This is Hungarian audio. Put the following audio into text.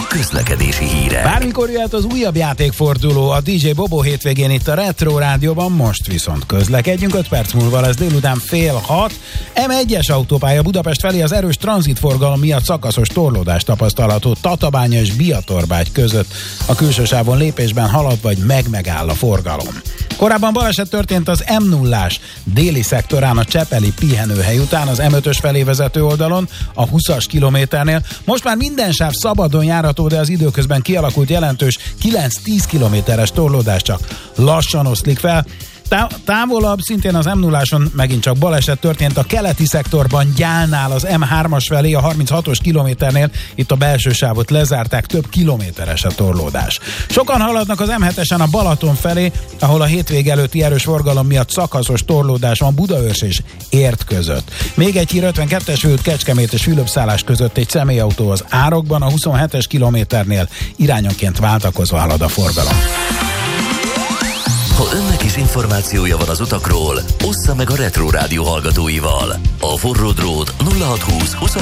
közlekedési hírek. Bármikor jöhet az újabb játékforduló a DJ Bobo hétvégén itt a Retro Rádióban, most viszont közlekedjünk, 5 perc múlva lesz délután 5:30. M1-es autópálya Budapest felé az erős tranzitforgalom miatt szakaszos torlódás tapasztalható Tatabánya és Biatorbágy között. A külső sávon lépésben halad vagy megáll a forgalom. Korábban baleset történt az M0-ás déli szektorán a Csepeli pihenőhely után az M5-ös felé vezető oldalon, a 20-as kilométernél. Most már minden sáv szabadon járható, de az időközben kialakult jelentős 9-10 kilométeres torlódás csak lassan oszlik fel. Távolabb, szintén az M0-áson megint csak baleset történt a keleti szektorban Gyálnál az M3-as felé a 36-os kilométernél, itt a belső sávot lezárták, több kilométeres a torlódás. Sokan haladnak az M7-esen a Balaton felé, ahol a hétvége előtti erős forgalom miatt szakaszos torlódás van Budaörs és Érd között. Még egy hír, 52-es főút Kecskemét és Fülöpszállás között egy személyautó az árokban, a 27-es kilométernél irányonként váltakozva halad a forgalom. Ha önnek is információja van az utakról, ossza meg a Retro Rádió hallgatóival. A forró drót 0620 24